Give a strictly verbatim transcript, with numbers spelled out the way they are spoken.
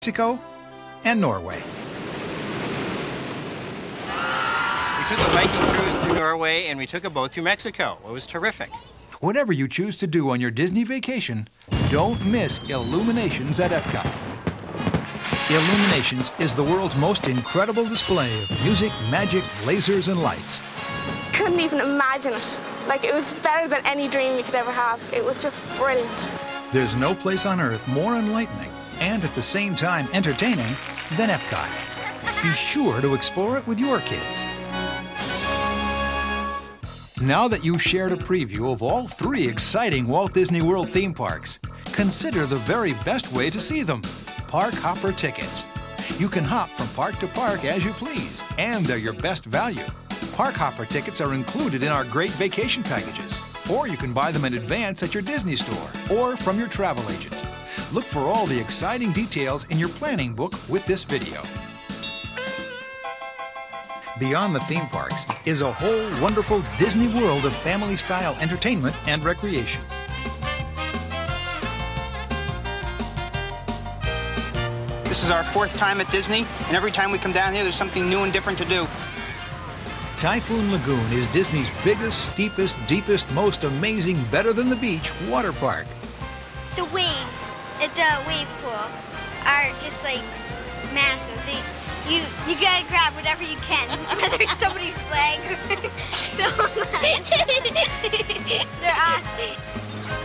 Mexico, and Norway. We took a Viking cruise through Norway and we took a boat through Mexico. It was terrific. Whatever you choose to do on your Disney vacation, don't miss Illuminations at Epcot. Illuminations is the world's most incredible display of music, magic, lasers, and lights. Couldn't even imagine it. Like, it was better than any dream you could ever have. It was just brilliant. There's no place on Earth more enlightening and at the same time entertaining than Epcot. Be sure to explore it with your kids. Now that you've shared a preview of all three exciting Walt Disney World theme parks, consider the very best way to see them: Park Hopper tickets. You can hop from park to park as you please, and they're your best value. Park Hopper tickets are included in our great vacation packages, or you can buy them in advance at your Disney store or from your travel agent. Look for all the exciting details in your planning book with this video. Beyond the theme parks is a whole wonderful Disney World of family-style entertainment and recreation. This is our fourth time at Disney, and every time we come down here, there's something new and different to do. Typhoon Lagoon is Disney's biggest, steepest, deepest, most amazing, better-than-the-beach water park. The waves at the wave pool are just like massive. They, you you gotta grab whatever you can, whether it's somebody's leg or they're awesome.